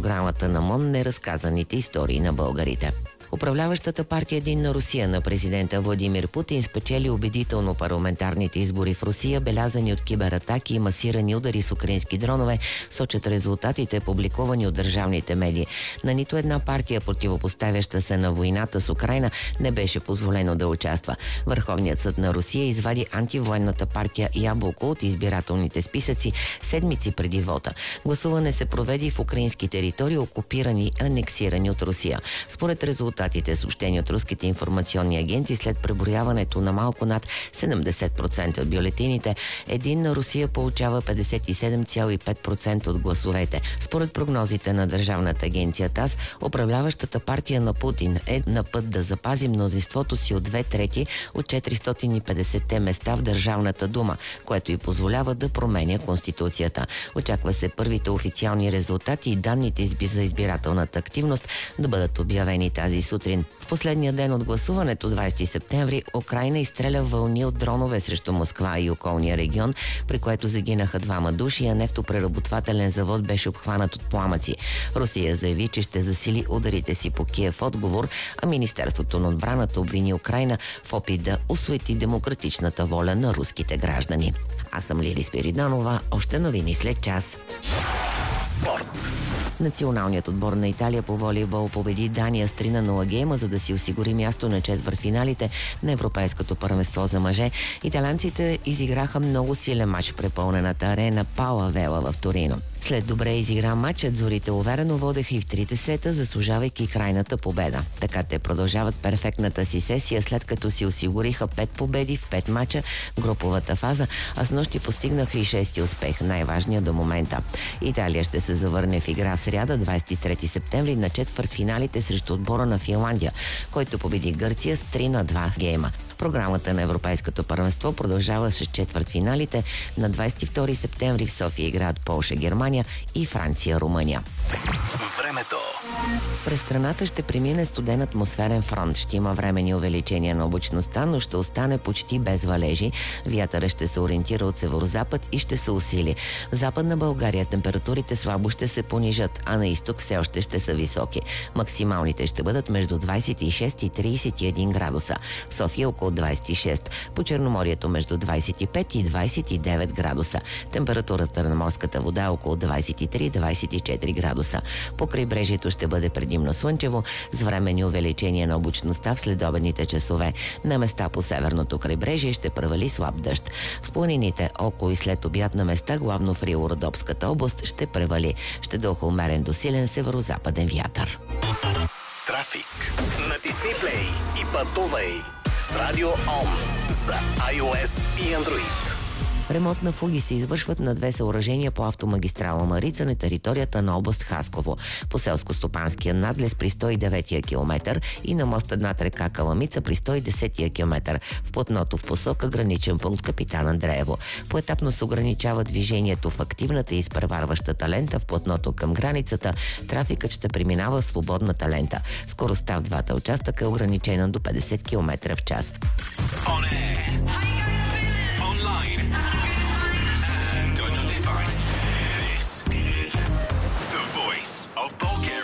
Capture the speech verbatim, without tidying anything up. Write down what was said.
програмата на МОН неразказаните истории на българите. Управляващата партия Единна Русия на президента Владимир Путин спечели убедително парламентарните избори в Русия, белязани от кибератаки и масирани удари с украински дронове, сочат резултатите, публикувани от държавните медии. На нито една партия, противопоставяща се на войната с Украйна, не беше позволено да участва. Върховният съд на Русия извади антивоенната партия Ябълко от избирателните списъци седмици преди вота. Гласуване се проведе в украински територии, окупирани и анексирани от Русия. Според резултатите, съобщени от руските информационни агенции, след преброяването на малко над седемдесет процента от бюлетините, Единна Русия получава петдесет и седем цяло и пет процента от гласовете. Според прогнозите на държавната агенция ТАСС, управляващата партия на Путин е на път да запази мнозинството си от две трети от четиристотин и петдесет места в Държавната дума, което й позволява да променя Конституцията. Очаква се първите официални резултати и данните за избирателната активност да бъдат обявени тази сутрин. В последния ден от гласуването, двадесети септември, Украйна изстреля вълни от дронове срещу Москва и околния регион, при което загинаха двама души, а нефтопреработвателен завод беше обхванат от пламъци. Русия заяви, че ще засили ударите си по Киев в отговор, а Министерството на отбраната обвини Украйна в опит да осуети демократичната воля на руските граждани. Аз съм Лили Спиридонова. Още новини след час. Спорт. Националният отбор на Италия по волейбол победи Дания с три на нула гейма, за да си осигури място на четвъртфиналите на Европейското първенство за мъже. Италианците изиграха много силен мач в препълнената арена Пала Вела в Торино. След добре изигран матчът, зорите уверено водеха и в трите сета, заслужавайки крайната победа. Така те продължават перфектната си сесия, след като си осигуриха пет победи в пет мача в груповата фаза, а с нощи постигнаха и шести успех, най-важният до момента. Италия ще се завърне в игра в сряда, двадесет и трети септември, на четвъртфиналите срещу отбора на Финландия, който победи Гърция с три на два гейма. Програмата на Европейското първенство продължава с четвъртфиналите. На двадесет и втори септември в София играят Полша, Германия и Франция, Румъния. Времето. През страната ще премине студен атмосферен фронт. Ще има временни увеличения на облачността, но ще остане почти без валежи. Вятърът ще се ориентира от северозапад и ще се усили. В Западна България температурите слабо ще се понижат, а на изток все още ще са високи. Максималните ще бъдат между двадесет и шест и тридесет и един градуса. В София около двадесет и шест. По Черноморието между двадесет и пет и двадесет и девет градуса. Температурата на морската вода е около двадесет и три до двадесет и четири градуса. По крайбрежието ще бъде предимно слънчево, с временни увеличения на облачността в следобедните часове. На места по северното крайбрежие ще превали слаб дъжд. В планините около и след обяд на места, главно в Рило-Родопската област, ще превали. Ще духа умерен до силен северо-западен вятър. Трафик. Натисни плей и пътувай с Радио Ом за iOS и Android. Ремонт на фуги се извършват на две съоръжения по автомагистрала Марица на територията на област Хасково. По селско-стопанския надлез при сто и девети километър и на моста над река Каламица при сто и десети километър. В платното в посока граничен пункт Капитан Андреево. Поетапно се ограничава движението в активната и изпреварващата лента в платното към границата. Трафикът ще преминава в свободната лента. Скоростта в двата участъка е ограничена до петдесет километра в час. On air. Online. And on your device. This is the voice of Bulgaria.